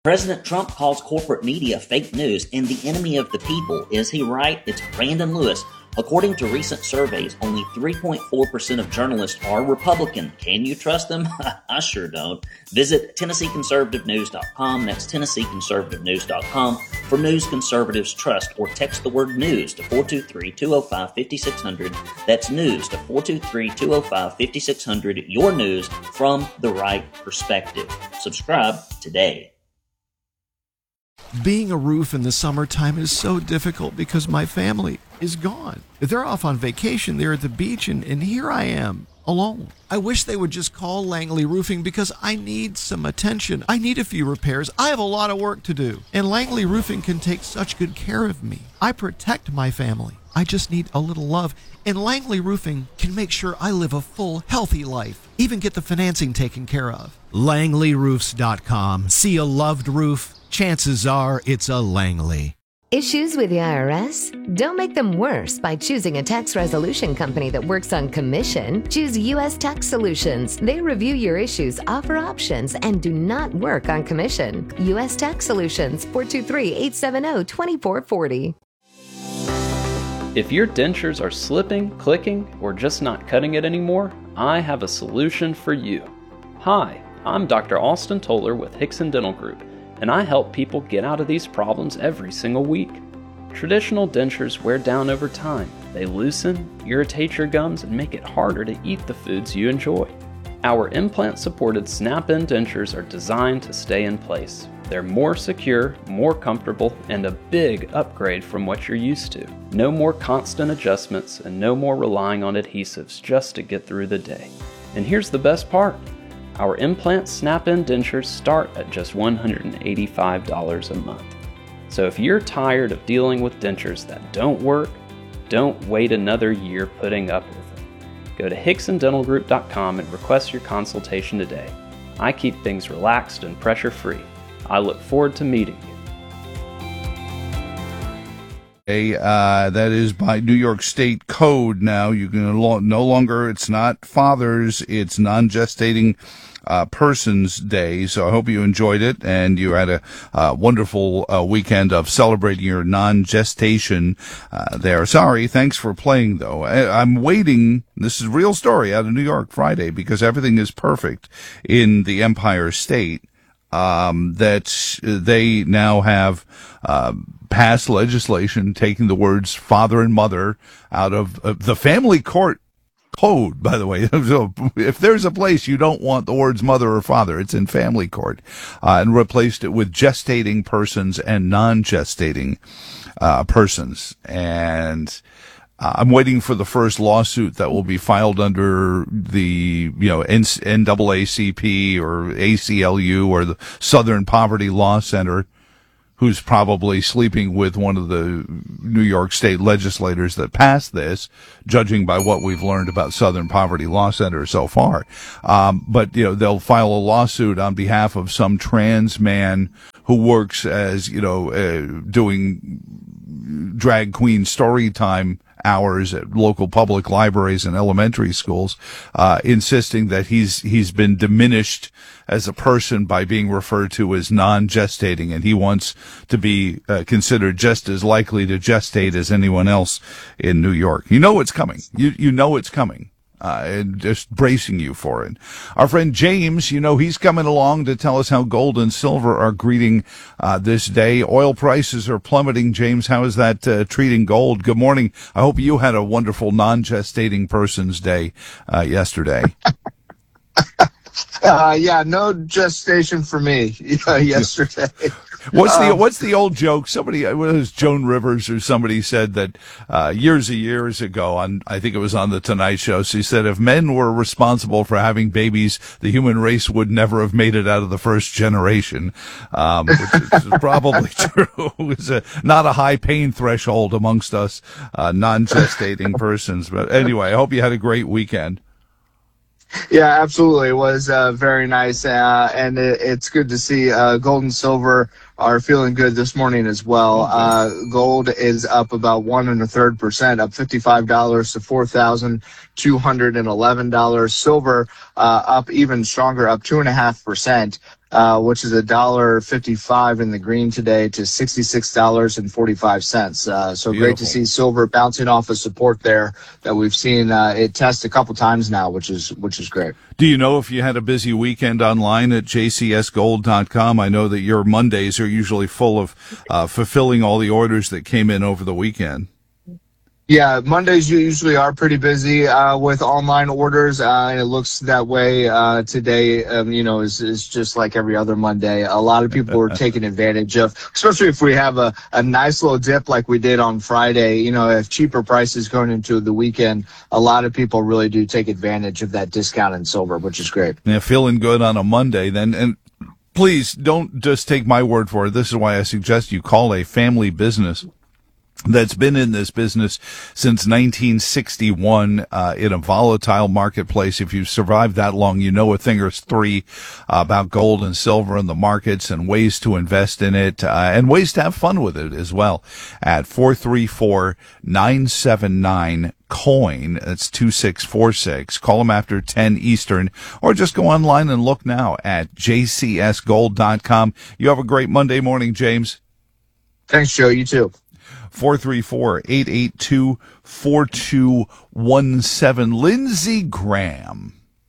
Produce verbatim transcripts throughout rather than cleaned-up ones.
President Trump calls corporate media fake news and the enemy of the people. Is he right? It's Brandon Lewis. According to recent surveys, only three point four percent of journalists are Republican. Can you trust them? I sure don't. Visit Tennessee Conservative News dot com. That's Tennessee Conservative News dot com for news conservatives trust, or text the word news to four two three, two oh five, five six zero zero. That's news to four two three, two oh five, five six zero zero. Your news from the right perspective. Subscribe today. Being a roof in the summertime is so difficult because my family is gone. They're off on vacation, they're at the beach, and, and here I am, alone. I wish they would just call Langley Roofing because I need some attention. I need a few repairs. I have a lot of work to do. And Langley Roofing can take such good care of me. I protect my family. I just need a little love. And Langley Roofing can make sure I live a full, healthy life. Even get the financing taken care of. Langley Roofs dot com. See a loved roof? Chances are it's a Langley. Issues with the I R S? Don't make them worse by choosing a tax resolution company that works on commission. Choose U S Tax Solutions. They review your issues, offer options, and do not work on commission. U S Tax Solutions, four two three, eight seven zero, two four four zero. If your dentures are slipping, clicking, or just not cutting it anymore, I have a solution for you. Hi, I'm Doctor Austin Toller with Hickson Dental Group, and I help people get out of these problems every single week. Traditional dentures wear down over time. They loosen, irritate your gums, and make it harder to eat the foods you enjoy. Our implant-supported snap-in dentures are designed to stay in place. They're more secure, more comfortable, and a big upgrade from what you're used to. No more constant adjustments and no more relying on adhesives just to get through the day. And here's the best part. Our implant snap-in dentures start at just one hundred eighty-five dollars a month. So if you're tired of dealing with dentures that don't work, don't wait another year putting up with it. Go to Hickson Dental Group dot com and request your consultation today. I keep things relaxed and pressure-free. I look forward to meeting you. Uh, that is by New York State code now. You can no longer, it's not fathers, it's non-gestating uh, persons day. So I hope you enjoyed it and you had a uh, wonderful uh, weekend of celebrating your non-gestation uh, there. Sorry, thanks for playing though. I, I'm waiting. This is a real story out of New York Friday because everything is perfect in the Empire State. Um, that they now have uh, passed legislation taking the words father and mother out of uh, the family court code, by the way. So if there's a place you don't want the words mother or father, it's in family court, uh, and replaced it with gestating persons and non-gestating uh, persons. And Uh, I'm waiting for the first lawsuit that will be filed under the, you know, N double A C P or A C L U or the Southern Poverty Law Center, who's probably sleeping with one of the New York State legislators that passed this, judging by what we've learned about Southern Poverty Law Center so far. Um, but, you know, they'll file a lawsuit on behalf of some trans man who works as, you know, uh, doing drag queen story time hours at local public libraries and elementary schools, uh, insisting that he's, he's been diminished as a person by being referred to as non-gestating, and he wants to be uh, considered just as likely to gestate as anyone else in New York. You know it's coming. You, you know it's coming. Uh, and just bracing you for it. Our friend James, you know, he's coming along to tell us how gold and silver are greeting uh, this day. Oil prices are plummeting. James, how is that uh, treating gold? Good morning. I hope you had a wonderful non-gestating person's day uh, yesterday. Uh, yeah, no gestation for me uh, yesterday. What's the um, what's the old joke? Somebody, it was Joan Rivers or somebody said that uh, years and years ago on, I think it was on the Tonight Show. She said if men were responsible for having babies, the human race would never have made it out of the first generation, um, which is probably true. It's a, not a high pain threshold amongst us uh, non-gestating persons. But anyway, I hope you had a great weekend. Yeah, absolutely. It was uh, very nice, uh, and it, it's good to see uh, gold and silver are feeling good this morning as well. Uh, gold is up about one and a third percent, up fifty-five dollars to four thousand two hundred eleven dollars. Silver uh, up even stronger, up two and a half percent. Uh, which is a dollar fifty-five in the green today to sixty-six dollars and forty-five cents. Uh, so Beautiful. Great to see silver bouncing off of support there that we've seen uh, it test a couple times now, which is which is great. Do you know if you had a busy weekend online at j c s gold dot com? I know that your Mondays are usually full of uh, fulfilling all the orders that came in over the weekend. Yeah, Mondays usually are pretty busy uh, with online orders, uh, and it looks that way uh, today. Um, you know, is is just like every other Monday. A lot of people are taking advantage of, especially if we have a, a nice little dip like we did on Friday. You know, if cheaper prices going into the weekend, a lot of people really do take advantage of that discount in silver, which is great. Yeah, feeling good on a Monday then. And please don't just take my word for it. This is why I suggest you call a family business that's been in this business since nineteen sixty-one, uh, in a volatile marketplace. If you've survived that long, you know a thing or three uh, about gold and silver and the markets and ways to invest in it, uh, and ways to have fun with it as well. At four three four, nine seven nine, coin. That's two six four six. Call them after ten Eastern, or just go online and look now at j c s gold dot com. You have a great Monday morning, James. Thanks, Joe. You too. four three four, eight eight two, four two one seven. Lindsey Graham.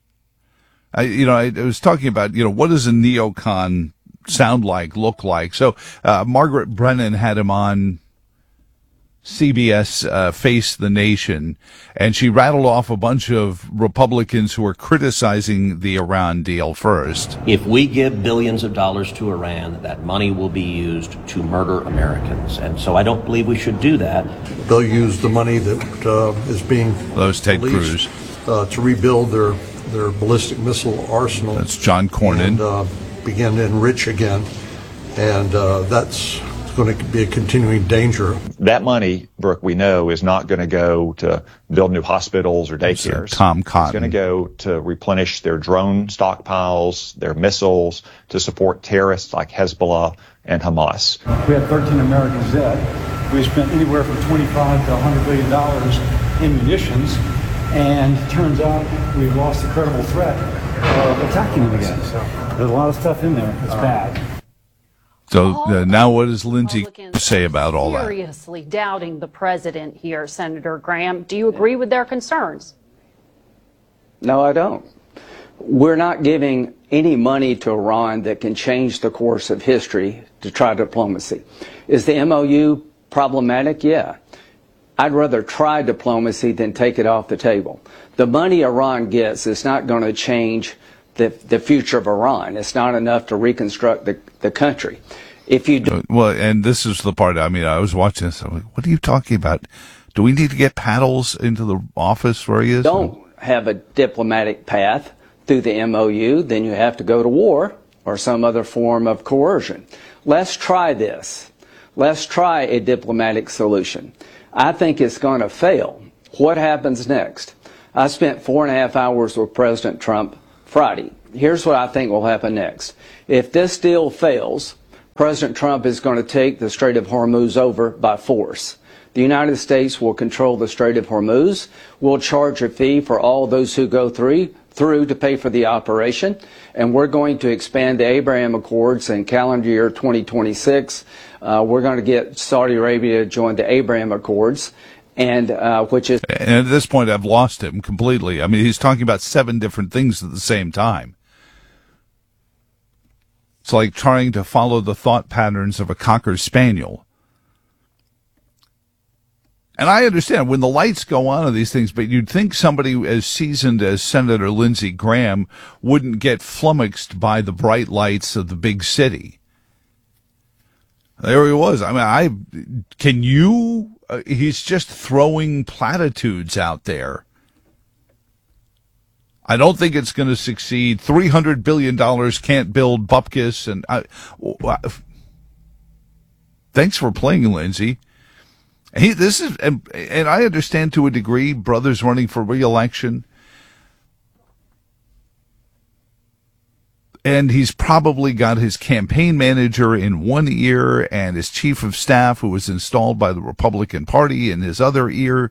I, you know, I, I was talking about, you know, what does a neocon sound like, look like? So, uh, Margaret Brennan had him on C B S uh, Face the Nation, and she rattled off a bunch of Republicans who were criticizing the Iran deal first. If we give billions of dollars to Iran, that money will be used to murder Americans. And so I don't believe we should do that. They'll use the money that uh, is being Those Ted released, Cruz. Uh, to rebuild their, their ballistic missile arsenal. That's John Cornyn. And uh, begin to enrich again. And uh, that's going to be a continuing danger. That money, Brooke, we know is not going to go to build new hospitals or daycares. Tom Cotton. It's going to go to replenish their drone stockpiles, their missiles, to support terrorists like Hezbollah and Hamas. We had thirteen Americans dead. We spent anywhere from twenty-five to one hundred billion dollars in munitions, and it turns out we've lost the credible threat of attacking them again. So there's a lot of stuff in there that's bad. So uh, now what does Lindsey say about all that? Seriously doubting the president here, Senator Graham. Do you agree with their concerns? No, I don't. We're not giving any money to Iran that can change the course of history to try diplomacy. Is the M O U problematic? Yeah. I'd rather try diplomacy than take it off the table. The money Iran gets is not going to change the, the future of Iran. It's not enough to reconstruct the, the country. If you do- well, and this is the part, I mean, I was watching this, I'm like, what are you talking about? Do we need to get Paddles into the office where he is? Don't have a diplomatic path through the M O U, then you have to go to war or some other form of coercion. Let's try this. Let's try a diplomatic solution. I think it's going to fail. What happens next? I spent four and a half hours with President Trump Friday. Here's what I think will happen next. If this deal fails, President Trump is going to take the Strait of Hormuz over by force. The United States will control the Strait of Hormuz. We'll charge a fee for all those who go through, through to pay for the operation. And we're going to expand the Abraham Accords in calendar year twenty twenty-six. Uh, we're going to get Saudi Arabia to join the Abraham Accords. And uh, which is, and at this point, I've lost him completely. I mean, he's talking about seven different things at the same time. It's like trying to follow the thought patterns of a Cocker Spaniel. And I understand when the lights go on of these things, but you'd think somebody as seasoned as Senator Lindsey Graham wouldn't get flummoxed by the bright lights of the big city. There he was. I mean, I can you? Uh, he's just throwing platitudes out there. I don't think it's going to succeed. three hundred billion dollars can't build Bupkis. And I, well, thanks for playing, Lindsey. He, this is, and, and I understand to a degree, brothers running for re-election. And he's probably got his campaign manager in one ear and his chief of staff, who was installed by the Republican Party, in his other ear.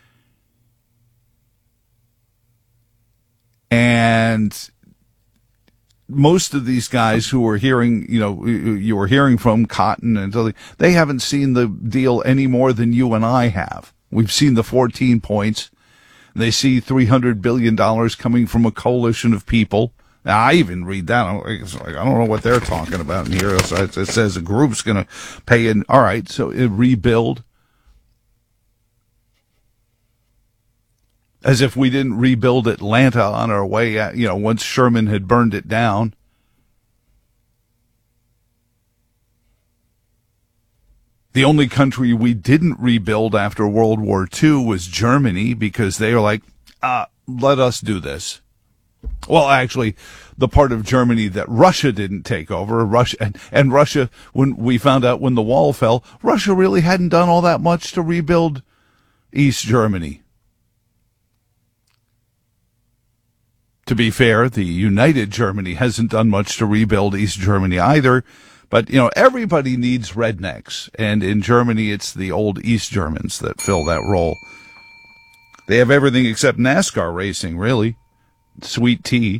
And most of these guys who were hearing, you know, you were hearing from Cotton and so they haven't seen the deal any more than you and I have. We've seen the fourteen points. They see three hundred billion dollars coming from a coalition of people. Now, I even read that. I'm like, I don't know what they're talking about in here. It says a group's going to pay in. All right, so it rebuild. As if we didn't rebuild Atlanta on our way out, you know, once Sherman had burned it down. The only country we didn't rebuild after World War Two was Germany, because they were like, uh, let us do this. Well, actually, the part of Germany that Russia didn't take over, Russia and, and Russia, when we found out when the wall fell, Russia really hadn't done all that much to rebuild East Germany. To be fair, the United Germany hasn't done much to rebuild East Germany either. But, you know, everybody needs rednecks. And in Germany, it's the old East Germans that fill that role. They have everything except NASCAR racing, really. Sweet tea.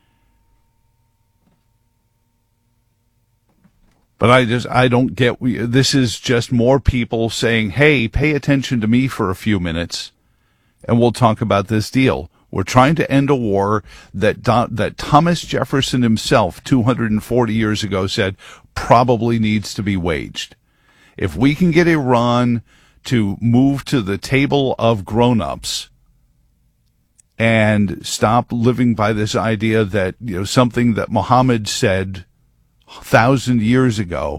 But I just, I don't get, we, this is just more people saying, hey, pay attention to me for a few minutes, and we'll talk about this deal. We're trying to end a war that that Thomas Jefferson himself, two hundred forty years ago, said probably needs to be waged. If we can get Iran to move to the table of grown-ups and stop living by this idea that, you know, something that Muhammad said a thousand years ago.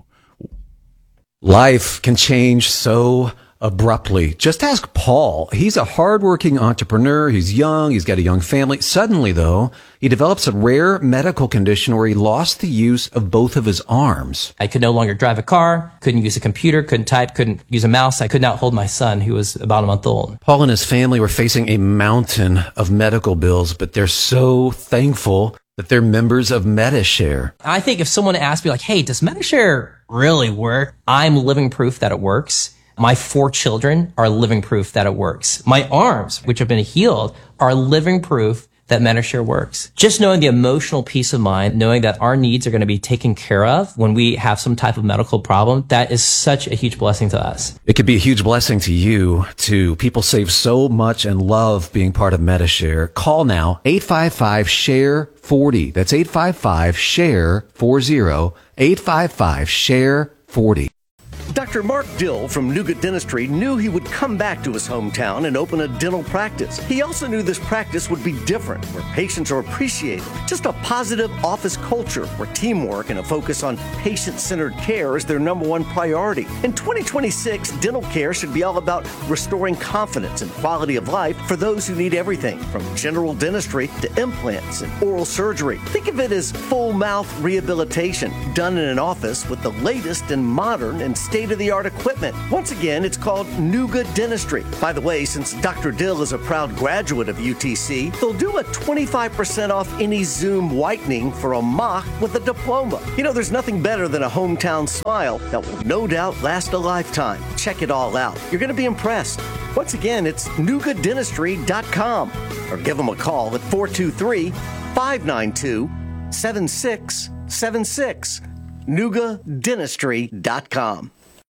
Life can change so abruptly. Just ask Paul. He's a hardworking entrepreneur. He's young. He's got a young family. Suddenly, though, he develops a rare medical condition where he lost the use of both of his arms. I could no longer drive a car, couldn't use a computer, couldn't type, couldn't use a mouse. I could not hold my son, who was about a month old. Paul and his family were facing a mountain of medical bills, but they're so thankful that they're members of Medi-Share. I think if someone asked me, like, hey, does Medi-Share really work? I'm living proof that it works. My four children are living proof that it works. My arms, which have been healed, are living proof that Medi-Share works. Just knowing the emotional peace of mind, knowing that our needs are going to be taken care of when we have some type of medical problem, that is such a huge blessing to us. It could be a huge blessing to you, too. People save so much and love being part of Medi-Share. Call now, eight five five, share forty. That's eight five five, share forty, eight five five, share forty. Doctor Mark Dill from Nuga Dentistry knew he would come back to his hometown and open a dental practice. He also knew this practice would be different, where patients are appreciated. Just a positive office culture where teamwork and a focus on patient-centered care is their number one priority. In twenty twenty-six, dental care should be all about restoring confidence and quality of life for those who need everything, from general dentistry to implants and oral surgery. Think of it as full mouth rehabilitation done in an office with the latest and modern and state-of-the-art equipment. Once again, it's called Nuga Dentistry. By the way, since Doctor Dill is a proud graduate of U T C, they'll do a twenty-five percent off any Zoom whitening for a mock with a diploma. You know, there's nothing better than a hometown smile that will no doubt last a lifetime. Check it all out. You're going to be impressed. Once again, it's nuga dentistry dot com, or give them a call at four two three, five nine two, seven six seven six. nuga dentistry dot com.